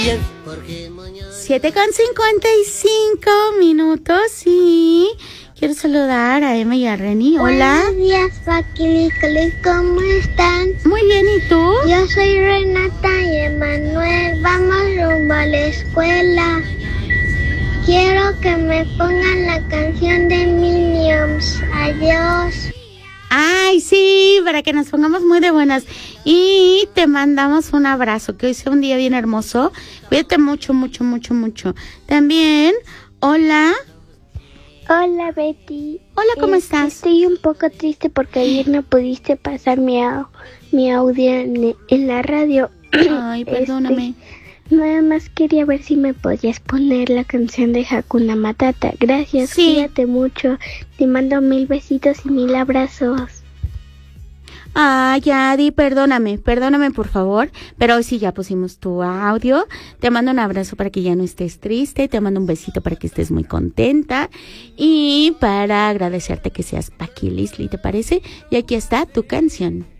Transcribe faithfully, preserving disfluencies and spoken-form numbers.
siete con cincuenta y cinco minutos y quiero saludar a Emma y a Reni. Hola. Buenos días, Paquilicoli, ¿cómo están? Muy bien, ¿y tú? Yo soy Renata y Emanuel. Vamos rumbo a la escuela. Quiero que me pongan la canción de Minions. Adiós. Ay, sí, para que nos pongamos muy de buenas. Y te mandamos un abrazo, que hoy sea un día bien hermoso. Cuídate mucho, mucho, mucho, mucho. También, hola. Hola, Betty. Hola, ¿cómo eh, estás? Estoy un poco triste porque ayer no pudiste pasar mi, au- mi audio en, en la radio. Ay, perdóname. Este, nada más quería ver si me podías poner la canción de Hakuna Matata. Gracias, Sí. Cuídate mucho. Te mando mil besitos y mil abrazos. Ay, Adi, perdóname, perdóname por favor, pero hoy sí ya pusimos tu audio. Te mando un abrazo para que ya no estés triste, te mando un besito para que estés muy contenta y para agradecerte que seas Paqui Lisli, ¿te parece? Y aquí está tu canción.